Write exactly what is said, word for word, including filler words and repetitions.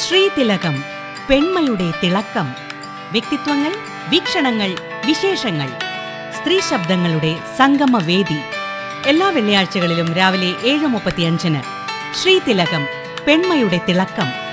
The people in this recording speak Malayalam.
ശ്രീതിലകം, പെൺമയുടെ തിളക്കം. വ്യക്തിത്വങ്ങൾ, വീക്ഷണങ്ങൾ, വിശേഷങ്ങൾ. സ്ത്രീ ശബ്ദങ്ങളുടെ സംഗമവേദി. എല്ലാ വെള്ളിയാഴ്ചകളിലും രാവിലെ ഏഴ് മുപ്പത്തിയഞ്ചിന് ശ്രീതിലകം, പെൺമയുടെ തിളക്കം.